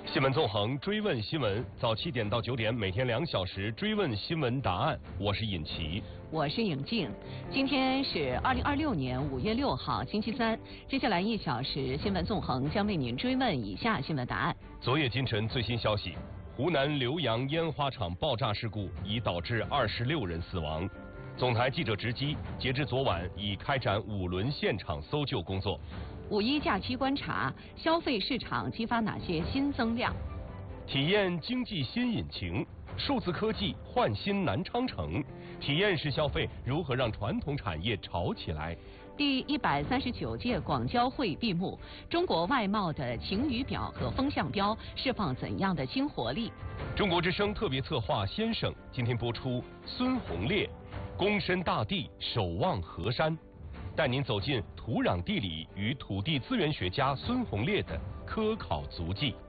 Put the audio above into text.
新闻纵横，追问新闻，早7点到9点，每天2小时追问新闻答案。我是尹奇， 我是尹静。今天是2026年5月6号，星期三。接下来1小时，新闻纵横将为您追问以下新闻答案。 昨夜今晨最新消息，湖南浏阳烟花厂爆炸事故已导致26人死亡。总台记者直击，截至昨晚已开展5轮现场搜救工作。 5·1假期观察，消费市场激发哪些新增量？ 体验经济新引擎，数字科技焕新南昌城，体验式消费如何让传统产业炒起来？ 第139届广交会闭幕，中国外贸的晴雨表和风向标释放怎样的新活力？ 中国之声特别策划《先生》今天播出孙红烈，躬身大地，守望河山，带您走进土壤地理与土地资源学家孙红烈的科考足迹。